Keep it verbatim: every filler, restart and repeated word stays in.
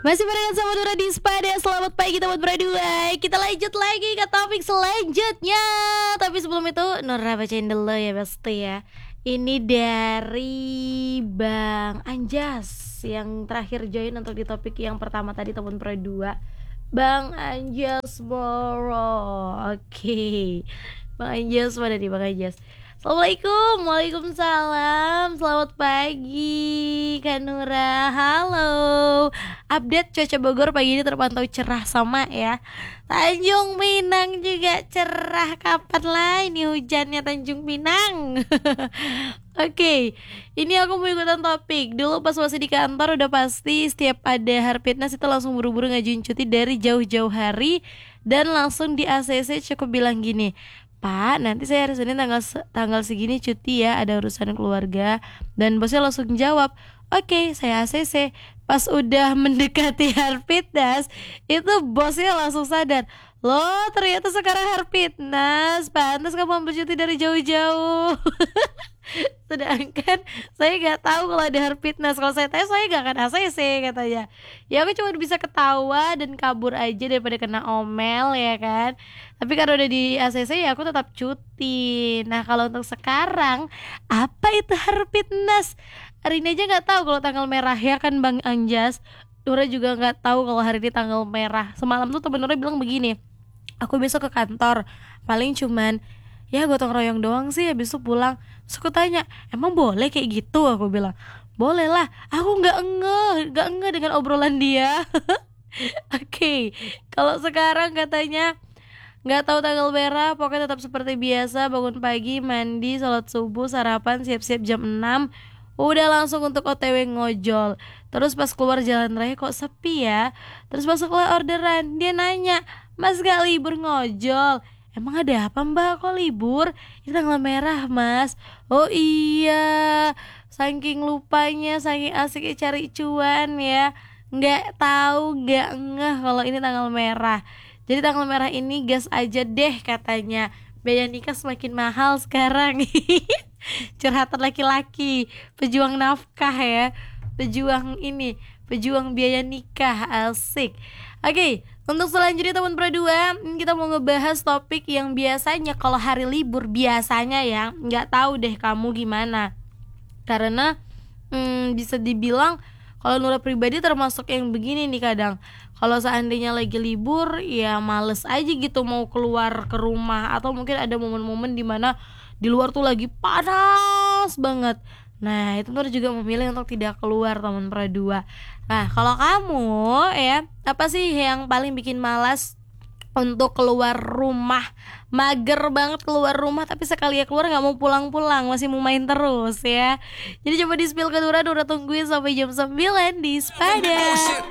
Masih barengan sama Nura di Spada. Selamat pagi teman berdua. Kita lanjut lagi ke topik selanjutnya. Tapi sebelum itu Nura bacain dulu ya pasti ya. Ini dari Bang Anjas yang terakhir join untuk di topik yang pertama tadi teman berdua. Bang Anjas Boro. Oke. Bang Anjas mana nih Bang Anjas? Assalamualaikum, waalaikumsalam. Selamat pagi Kak Nura. Halo. Update cuaca Bogor pagi ini terpantau cerah sama ya. Tanjung Pinang juga cerah. Kapan lah ini hujannya Tanjung Pinang? Oke, okay, ini aku mau ikutan topik. Dulu pas masih di kantor udah pasti setiap ada hari fitness itu langsung buru-buru ngajuin cuti dari jauh-jauh hari. Dan langsung di A C C cukup bilang gini, Pak, nanti saya hari Senin tanggal tanggal segini cuti ya, ada urusan keluarga. Dan bosnya langsung jawab, oke, okay, saya A C C. Pas udah mendekati Harfitnas, itu bosnya langsung sadar, loh ternyata sekarang Harfitnas, pantas kamu ambil cuti dari jauh-jauh. Sedangkan saya nggak tahu kalau ada Harfitnas. Kalau saya tanya saya nggak akan A C C katanya. Ya aku cuma bisa ketawa dan kabur aja daripada kena omel ya kan. Tapi kalau udah di A C C ya aku tetap cuti. Nah kalau untuk sekarang, apa itu Harfitnas? Hari ini aja nggak tahu kalau tanggal merah ya kan Bang Anjas. Nura juga nggak tahu kalau hari ini tanggal merah. Semalam tuh temen Nura bilang begini, aku besok ke kantor paling cuman ya gotong royong doang sih, habis itu pulang. Terus aku tanya, emang boleh kayak gitu? Aku bilang, boleh lah. Aku nggak ngeh, nggak ngeh dengan obrolan dia. Oke, okay. Kalau sekarang katanya nggak tahu tanggal merah, pokoknya tetap seperti biasa, bangun pagi, mandi, sholat subuh, sarapan, siap-siap jam enam, udah langsung untuk O T W ngojol. Terus pas keluar jalan raya kok sepi ya. Terus masuklah orderan, dia nanya, Mas gak libur ngojol? Emang ada apa mbak, kok libur? Ini tanggal merah mas. Oh iya, saking lupanya, saking asiknya cari cuan ya, nggak tahu, nggak ngeh kalau ini tanggal merah. Jadi tanggal merah ini gas aja deh katanya. Biaya nikah semakin mahal sekarang. Curhatan laki-laki, pejuang nafkah ya, pejuang ini, pejuang biaya nikah, asik. Oke, okay, untuk selanjutnya teman berdua, kita mau ngebahas topik yang biasanya kalau hari libur biasanya ya, nggak tahu deh kamu gimana. Karena hmm, bisa dibilang kalau Nura pribadi termasuk yang begini nih kadang. Kalau seandainya lagi libur ya males aja gitu mau keluar ke rumah. Atau mungkin ada momen-momen dimana di luar tuh lagi panas banget. Nah itu Nura juga memilih untuk tidak keluar teman berdua. Nah kalau kamu ya, apa sih yang paling bikin malas untuk keluar rumah? Mager banget keluar rumah, tapi sekali ya keluar gak mau pulang-pulang, masih mau main terus ya. Jadi coba di spill ke Nura, Nura tungguin sampai jam sembilan di Spada.